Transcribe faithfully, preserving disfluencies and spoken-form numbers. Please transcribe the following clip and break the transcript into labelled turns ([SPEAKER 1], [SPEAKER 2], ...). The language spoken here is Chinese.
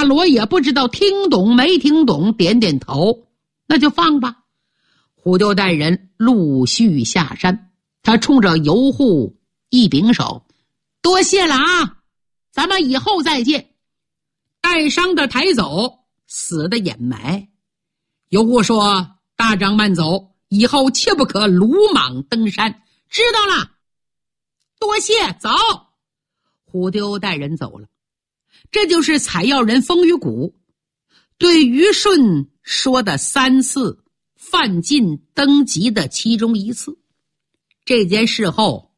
[SPEAKER 1] 大罗也不知道听懂没听懂，点点头，那就放吧。虎丢带人陆续下山，他冲着游户一拱手，多谢了啊，咱们以后再见。带伤的抬走，死的掩埋。游户说，大长慢走，以后切不可鲁莽登山，知道了，多谢，走。虎丢带人走了。这就是采药人风雨谷对于顺说的三次范进登基的其中一次。这件事后